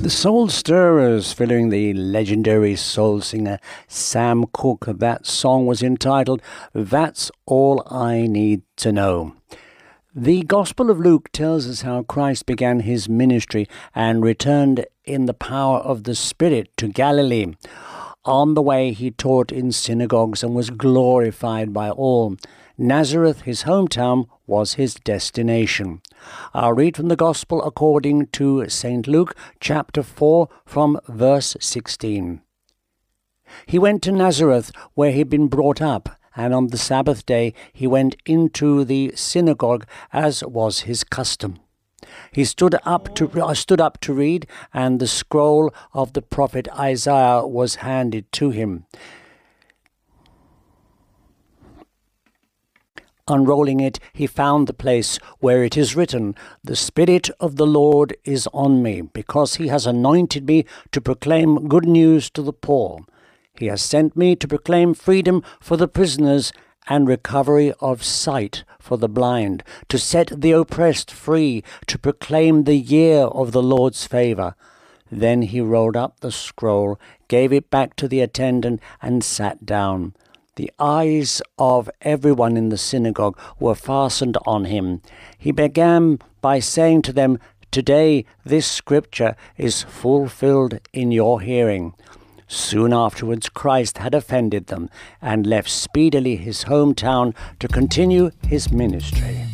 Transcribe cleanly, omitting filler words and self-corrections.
The Soul Stirrers, following the legendary soul singer Sam Cooke. That song was entitled That's All I Need to Know. The Gospel of Luke tells us how Christ began his ministry and returned in the power of the Spirit to Galilee. On the way, he taught in synagogues and was glorified by all. Nazareth, his hometown, was his destination. I'll read from the Gospel according to St. Luke, chapter 4, from verse 16. He went to Nazareth, where he'd been brought up, and on the Sabbath day he went into the synagogue, as was his custom. He stood up to read, and the scroll of the prophet Isaiah was handed to him. Unrolling it, he found the place where it is written, "The Spirit of the Lord is on me, because he has anointed me to proclaim good news to the poor. He has sent me to proclaim freedom for the prisoners and recovery of sight for the blind, to set the oppressed free, to proclaim the year of the Lord's favor." Then he rolled up the scroll, gave it back to the attendant, and sat down. The eyes of everyone in the synagogue were fastened on him. He began by saying to them, "Today this scripture is fulfilled in your hearing." Soon afterwards Christ had offended them and left speedily his hometown to continue his ministry.